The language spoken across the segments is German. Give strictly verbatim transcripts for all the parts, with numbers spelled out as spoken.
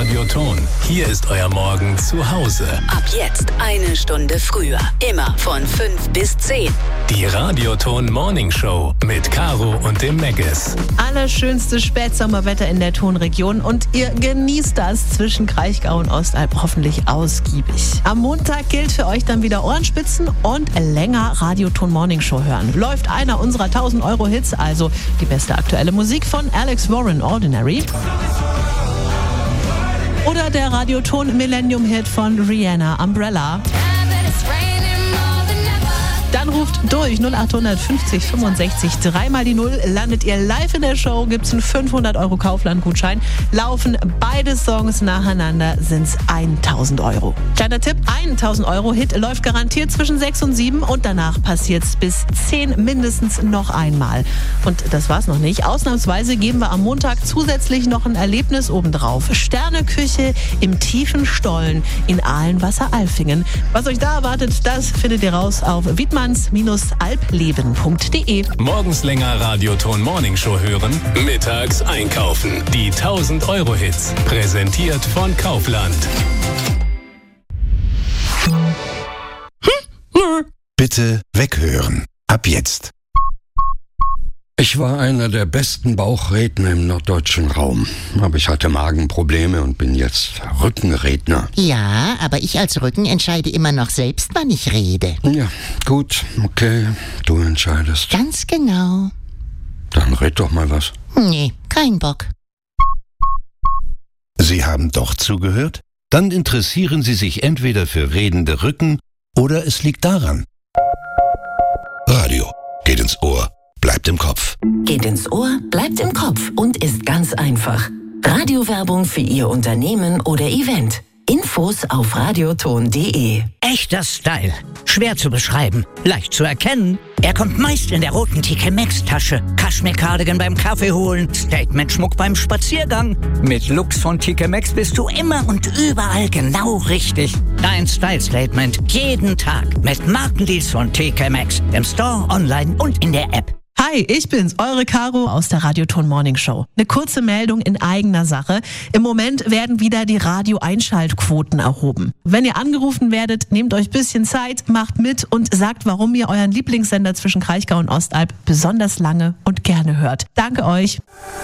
Radioton. Hier ist euer Morgen zu Hause. Ab jetzt eine Stunde früher. Immer von fünf bis zehn. Die Radioton Morning Show mit Caro und dem Meggis. Allerschönste Spätsommerwetter in der Tonregion und ihr genießt das zwischen Kraichgau und Ostalb hoffentlich ausgiebig. Am Montag gilt für euch dann wieder Ohrenspitzen und länger Radioton Morning Show hören. Läuft einer unserer tausend Euro Hits, also die beste aktuelle Musik von Alex Warren, Ordinary. Oder der Radioton Millennium Hit von Rihanna, Umbrella. Dann ruft durch null acht fünfzig fünfundsechzig dreimal die Null, landet ihr live in der Show, gibt's einen fünfhundert Euro Kaufland-Gutschein. Laufen beide Songs nacheinander, sind's tausend Euro. Kleiner Tipp, tausend Euro Hit läuft garantiert zwischen sechs und sieben und danach passiert's bis zehn mindestens noch einmal. Und das war's noch nicht. Ausnahmsweise geben wir am Montag zusätzlich noch ein Erlebnis obendrauf. Sterneküche im tiefen Stollen in Ahlenwasser-Alfingen. Was euch da erwartet, das findet ihr raus auf wiedmanns alpleben punkt de. Morgens länger Radioton Morning Show hören, mittags einkaufen. Die tausend Euro Hits. Präsentiert von Kaufland. Bitte weghören. Ab jetzt. Ich war einer der besten Bauchredner im norddeutschen Raum. Aber ich hatte Magenprobleme und bin jetzt Rückenredner. Ja, aber ich als Rücken entscheide immer noch selbst, wann ich rede. Ja, gut, okay, du entscheidest. Ganz genau. Dann red doch mal was. Nee, kein Bock. Sie haben doch zugehört? Dann interessieren Sie sich entweder für redende Rücken oder es liegt daran. Radio geht ins Ohr. Bleibt im Kopf. Geht ins Ohr, bleibt im Kopf und ist ganz einfach. Radiowerbung für Ihr Unternehmen oder Event. Infos auf radioton punkt de. Echter Style. Schwer zu beschreiben, leicht zu erkennen. Er kommt meist in der roten T K Maxx Tasche. Kaschmir-Cardigan beim Kaffee holen, Statement-Schmuck beim Spaziergang. Mit Looks von T K Maxx bist du immer und überall genau richtig. Dein Style-Statement jeden Tag mit Markendeals von T K Maxx. Im Store, online und in der App. Hi, ich bin's, eure Caro aus der Radioton Morning Show. Eine kurze Meldung in eigener Sache. Im Moment werden wieder die Radio-Einschaltquoten erhoben. Wenn ihr angerufen werdet, nehmt euch ein bisschen Zeit, macht mit und sagt, warum ihr euren Lieblingssender zwischen Kraichgau und Ostalb besonders lange und gerne hört. Danke euch.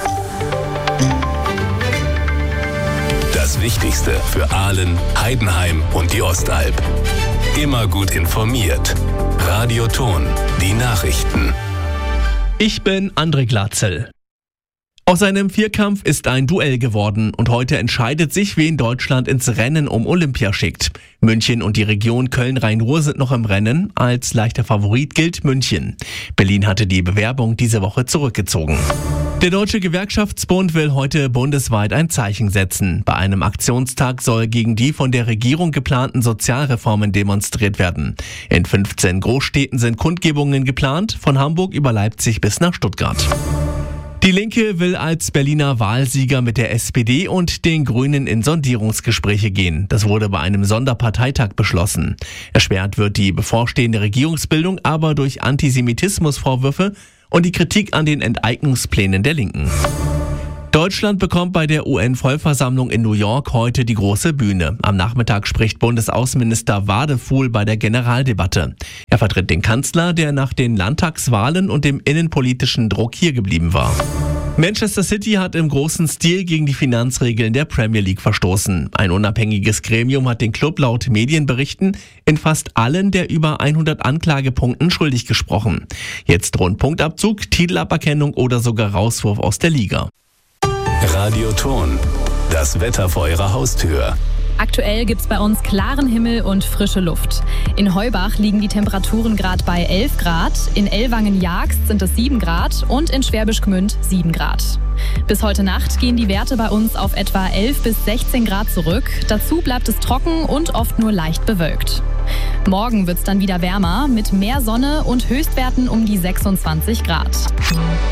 Das Wichtigste für Ahlen, Heidenheim und die Ostalb. Immer gut informiert. Radioton, die Nachrichten. Ich bin André Glatzel. Aus einem Vierkampf ist ein Duell geworden und heute entscheidet sich, wen Deutschland ins Rennen um Olympia schickt. München und die Region Köln-Rhein-Ruhr sind noch im Rennen. Als leichter Favorit gilt München. Berlin hatte die Bewerbung diese Woche zurückgezogen. Der Deutsche Gewerkschaftsbund will heute bundesweit ein Zeichen setzen. Bei einem Aktionstag soll gegen die von der Regierung geplanten Sozialreformen demonstriert werden. In fünfzehn Großstädten sind Kundgebungen geplant, von Hamburg über Leipzig bis nach Stuttgart. Die Linke will als Berliner Wahlsieger mit der S P D und den Grünen in Sondierungsgespräche gehen. Das wurde bei einem Sonderparteitag beschlossen. Erschwert wird die bevorstehende Regierungsbildung aber durch Antisemitismusvorwürfe und die Kritik an den Enteignungsplänen der Linken. Deutschland bekommt bei der U N-Vollversammlung in New York heute die große Bühne. Am Nachmittag spricht Bundesaußenminister Wadefuhl bei der Generaldebatte. Er vertritt den Kanzler, der nach den Landtagswahlen und dem innenpolitischen Druck hier geblieben war. Manchester City hat im großen Stil gegen die Finanzregeln der Premier League verstoßen. Ein unabhängiges Gremium hat den Club laut Medienberichten in fast allen der über hundert Anklagepunkten schuldig gesprochen. Jetzt drohen Punktabzug, Titelaberkennung oder sogar Rauswurf aus der Liga. Radioton, das Wetter vor Ihrer Haustür. Aktuell gibt's bei uns klaren Himmel und frische Luft. In Heubach liegen die Temperaturen gerade bei elf Grad, in Ellwangen-Jagst sind es sieben Grad und in Schwäbisch Gmünd sieben Grad. Bis heute Nacht gehen die Werte bei uns auf etwa elf bis sechzehn Grad zurück. Dazu bleibt es trocken und oft nur leicht bewölkt. Morgen wird's dann wieder wärmer mit mehr Sonne und Höchstwerten um die sechsundzwanzig Grad.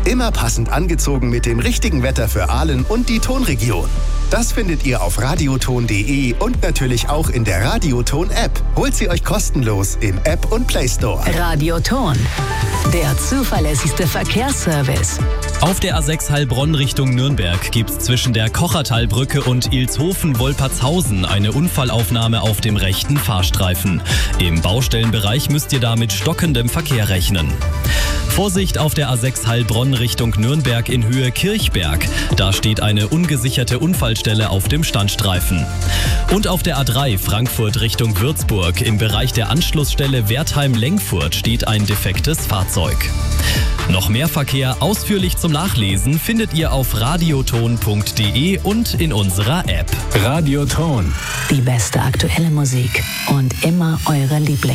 Immer passend angezogen mit dem richtigen Wetter für Aalen und die Tonregion. Das findet ihr auf radioton punkt de und natürlich auch in der Radioton-App. Holt sie euch kostenlos im App und Play Store. Radioton, der zuverlässigste Verkehrsservice. Auf der A sechs Heilbronn Richtung Nürnberg gibt's zwischen der Kochertalbrücke und Ilshofen-Wolpertshausen eine Unfallaufnahme auf dem rechten Fahrstreifen. Im Baustellenbereich müsst ihr da mit stockendem Verkehr rechnen. Vorsicht auf der A sechs Heilbronn Richtung Nürnberg in Höhe Kirchberg. Da steht eine ungesicherte Unfallstelle auf dem Standstreifen. Und auf der A drei Frankfurt Richtung Würzburg im Bereich der Anschlussstelle Wertheim-Lengfurt steht ein defektes Fahrzeug. Noch mehr Verkehr ausführlich zum Nachlesen findet ihr auf radioton punkt de und in unserer App. Radioton. Die beste aktuelle Musik und immer eure Lieblings.